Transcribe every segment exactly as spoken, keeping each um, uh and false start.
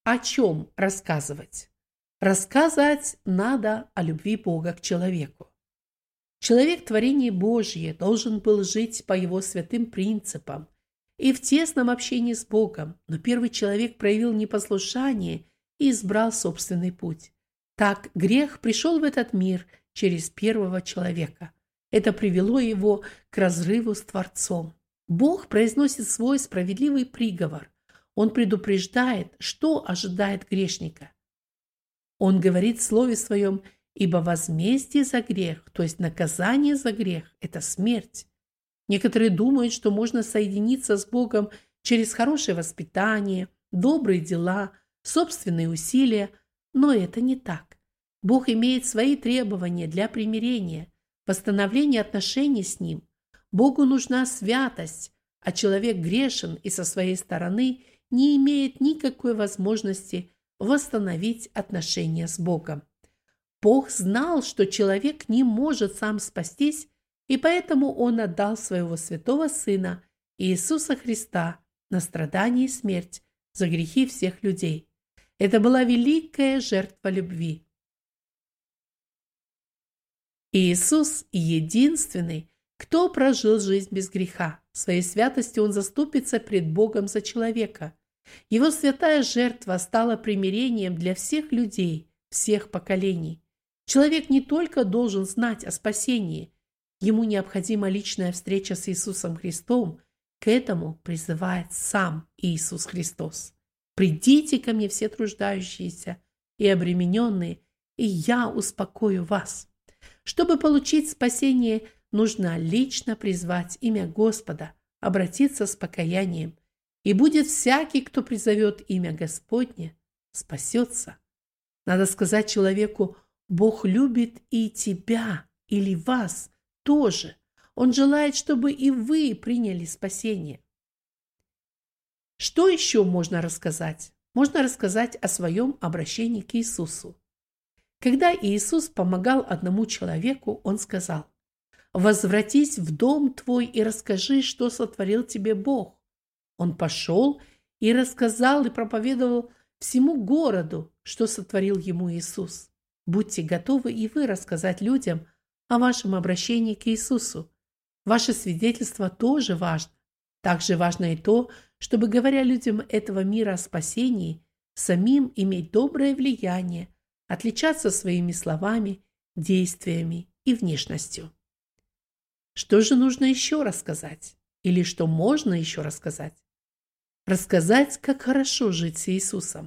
О чем рассказывать? Рассказать надо о любви Бога к человеку. Человек творение Божье должен был жить по его святым принципам и в тесном общении с Богом, но первый человек проявил непослушание и избрал собственный путь. Так грех пришел в этот мир через первого человека. Это привело его к разрыву с Творцом. Бог произносит свой справедливый приговор. Он предупреждает, что ожидает грешника. Он говорит в Слове Своем: «Ибо возмездие за грех, то есть наказание за грех, это смерть». Некоторые думают, что можно соединиться с Богом через хорошее воспитание, добрые дела, собственные усилия, но это не так. Бог имеет свои требования для примирения, восстановления отношений с Ним. Богу нужна святость, а человек грешен и со своей стороны не имеет никакой возможности восстановить отношения с Богом. Бог знал, что человек не может сам спастись, и поэтому Он отдал Своего Святого Сына Иисуса Христа на страдание и смерть за грехи всех людей. Это была великая жертва любви. Иисус единственный, кто прожил жизнь без греха. Своей святостью Он заступится пред Богом за человека. Его святая жертва стала примирением для всех людей, всех поколений. Человек не только должен знать о спасении, ему необходима личная встреча с Иисусом Христом. К этому призывает сам Иисус Христос. «Придите ко мне все труждающиеся и обремененные, и я успокою вас». Чтобы получить спасение, нужно лично призвать имя Господа, обратиться с покаянием. И будет всякий, кто призовет имя Господне, спасется. Надо сказать человеку: Бог любит и тебя, или вас тоже. Он желает, чтобы и вы приняли спасение. Что еще можно рассказать? Можно рассказать о своем обращении к Иисусу. Когда Иисус помогал одному человеку, Он сказал: «Возвратись в дом твой и расскажи, что сотворил тебе Бог». Он пошел и рассказал и проповедовал всему городу, что сотворил ему Иисус. Будьте готовы и вы рассказать людям о вашем обращении к Иисусу. Ваше свидетельство тоже важно. Также важно и то, чтобы, говоря людям этого мира о спасении, самим иметь доброе влияние, отличаться своими словами, действиями и внешностью. Что же нужно еще рассказать? Или что можно еще рассказать? Рассказать, как хорошо жить с Иисусом.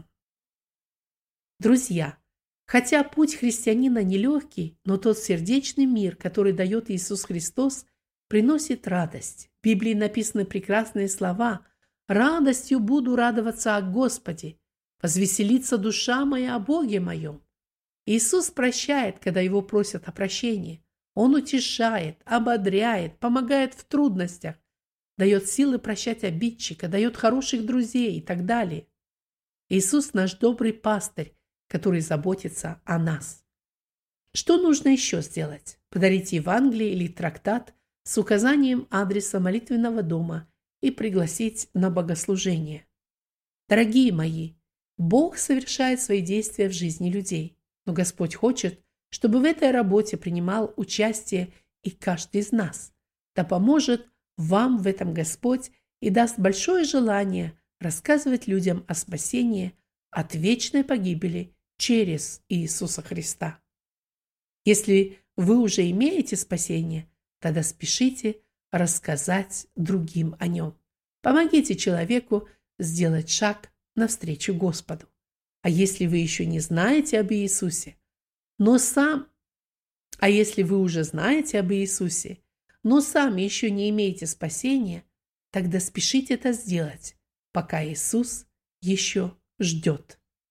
Друзья, хотя путь христианина нелегкий, но тот сердечный мир, который дает Иисус Христос, приносит радость. В Библии написаны прекрасные слова: «Радостью буду радоваться о Господе, возвеселится душа моя о Боге моем». Иисус прощает, когда Его просят о прощении. Он утешает, ободряет, помогает в трудностях, дает силы прощать обидчика, дает хороших друзей и так далее. Иисус наш добрый пастырь, который заботится о нас. Что нужно еще сделать? Подарить Евангелие или трактат с указанием адреса молитвенного дома и пригласить на богослужение. Дорогие мои, Бог совершает свои действия в жизни людей, но Господь хочет, чтобы в этой работе принимал участие и каждый из нас. Да поможет вам в этом Господь и даст большое желание рассказывать людям о спасении от вечной погибели через Иисуса Христа. Если вы уже имеете спасение, тогда спешите рассказать другим о нем. Помогите человеку сделать шаг навстречу Господу. А если вы еще не знаете об Иисусе, но сам, а если вы уже знаете об Иисусе, но сами еще не имеете спасения, тогда спешите это сделать, пока Иисус еще ждет.